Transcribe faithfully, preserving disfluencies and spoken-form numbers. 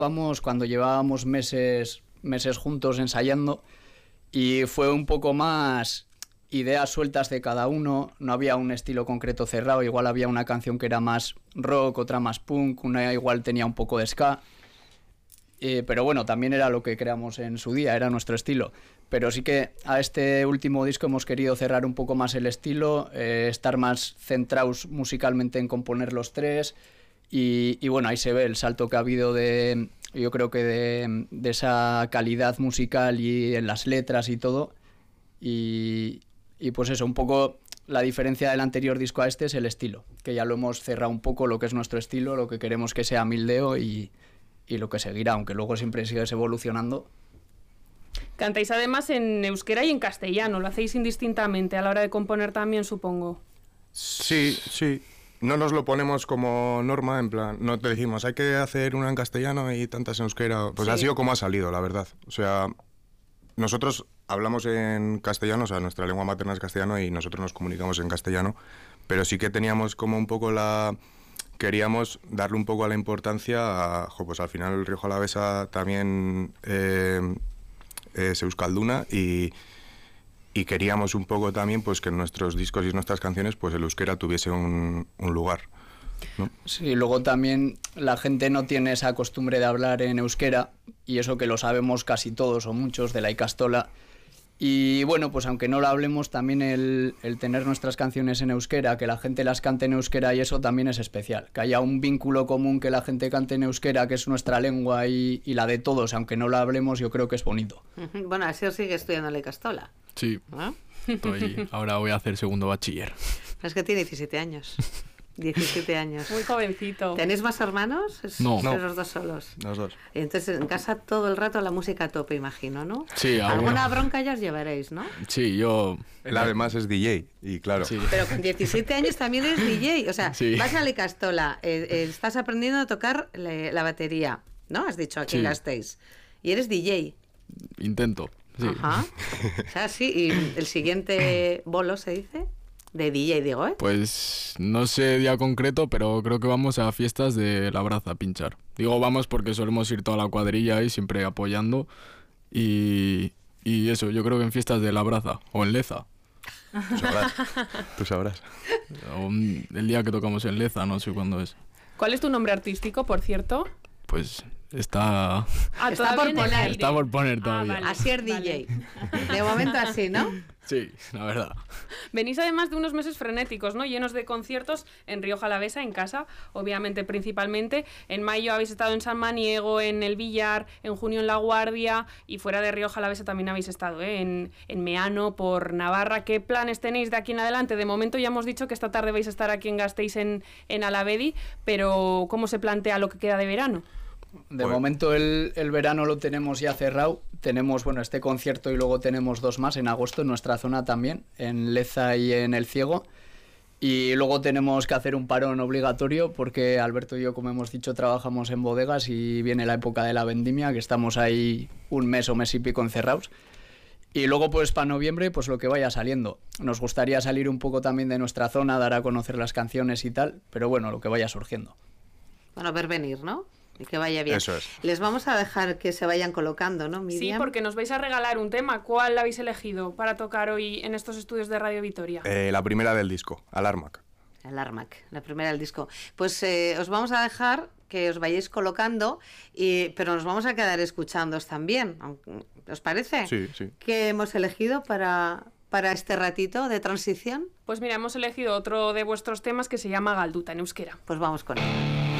Vamos cuando llevábamos meses, meses juntos ensayando y fue un poco más ideas sueltas de cada uno, no había un estilo concreto cerrado, igual había una canción que era más rock, otra más punk, una igual tenía un poco de ska, eh, pero bueno, también era lo que creamos en su día, era nuestro estilo. Pero sí que a este último disco hemos querido cerrar un poco más el estilo, eh, estar más centrados musicalmente en componer los tres y, y bueno, ahí se ve el salto que ha habido de, yo creo que de, de esa calidad musical y en las letras y todo. Y, y pues eso, un poco la diferencia del anterior disco a este es el estilo, que ya lo hemos cerrado un poco lo que es nuestro estilo, lo que queremos que sea Mildeo y, y lo que seguirá, aunque luego siempre sigues evolucionando. Cantáis además en euskera y en castellano, lo hacéis indistintamente a la hora de componer también, supongo. Sí, sí. No nos lo ponemos como norma, en plan, no te decimos, hay que hacer una en castellano y tantas en euskera. Pues sí. Ha sido como ha salido, la verdad. O sea, nosotros hablamos en castellano, o sea, nuestra lengua materna es castellano y nosotros nos comunicamos en castellano, pero sí que teníamos como un poco la... Queríamos darle un poco a la importancia a... Jo, pues al final el Rioja Alavesa también... Eh, es euskalduna y, y queríamos un poco también pues que en nuestros discos y en nuestras canciones pues el euskera tuviese un, un lugar, ¿no? Sí, luego también la gente no tiene esa costumbre de hablar en euskera y eso que lo sabemos casi todos o muchos de la Ikastola. Y bueno, pues aunque no lo hablemos, también el, el tener nuestras canciones en euskera, que la gente las cante en euskera y eso también es especial. Que haya un vínculo común, que la gente cante en euskera, que es nuestra lengua y, y la de todos, aunque no la hablemos, yo creo que es bonito. Bueno, así os sigue estudiando la Ikastola. Sí, ¿Ah? estoy, ahora voy a hacer segundo bachiller. Es que tiene diecisiete años. diecisiete años. Muy jovencito. ¿Tenéis más hermanos? Es, no. ¿Sois no. los dos solos? Los dos. Y entonces en casa todo el rato la música a tope, imagino, ¿no? Sí, alguna alguna bronca ya os llevaréis, ¿no? Sí, yo... Él además es D J y claro. Sí. Pero con diecisiete años también eres D J, o sea, Sí. vas a la Ikastola, eh, eh, estás aprendiendo a tocar la, la batería, ¿no? Has dicho aquí Sí. en Gasteiz. Y eres D intento, sí. J. Ajá. O sea, sí, y el siguiente bolo se dice de D J, digo, ¿eh? Pues no sé día concreto, pero creo que vamos a fiestas de La Braza a pinchar. Digo vamos porque solemos ir toda la cuadrilla ahí, siempre apoyando. Y, y eso, yo creo que en fiestas de La Braza o en Leza. Tú sabrás. Tú sabrás. O el día que tocamos en Leza, no sé cuándo es. ¿Cuál es tu nombre artístico, por cierto? Pues está... Ah, Está todavía por en el poner. aire. Está por poner Ah, todavía. vale. Así es D J. De momento así, ¿no? Sí, la verdad. Venís además de unos meses frenéticos, ¿no? Llenos de conciertos en Rioja Alavesa, en casa, obviamente, principalmente. En mayo habéis estado en San Maniego, en El Villar, en junio en La Guardia y fuera de Rioja Alavesa también habéis estado, ¿eh? En, en Meano, por Navarra. ¿Qué planes tenéis de aquí en adelante? De momento ya hemos dicho que esta tarde vais a estar aquí en Gasteiz, en, en Alavedi, pero ¿cómo se plantea lo que queda de verano? De Bueno. momento el, el verano lo tenemos ya cerrado. Tenemos, bueno, este concierto y luego tenemos dos más en agosto en nuestra zona también, en Leza y en El Ciego. Y luego tenemos que hacer un parón obligatorio porque Alberto y yo, como hemos dicho, trabajamos en bodegas y viene la época de la vendimia, que estamos ahí un mes o mes y pico encerrados. Y luego, pues para noviembre, pues lo que vaya saliendo. Nos gustaría salir un poco también de nuestra zona, dar a conocer las canciones y tal, pero bueno, lo que vaya surgiendo. Bueno, ver venir, ¿no? Y que vaya bien. Eso es. Les vamos a dejar que se vayan colocando, ¿no, Miriam? Sí, porque nos vais a regalar un tema. ¿Cuál habéis elegido para tocar hoy en estos estudios de Radio Vitoria? Eh, la primera del disco, Alarmac. El Armac, la primera del disco. Pues eh, os vamos a dejar que os vayáis colocando, y, pero nos vamos a quedar escuchándoos también. ¿Os parece? Sí, sí. ¿Qué hemos elegido para, para este ratito de transición? Pues mira, hemos elegido otro de vuestros temas que se llama Galduta en euskera. Pues vamos con él.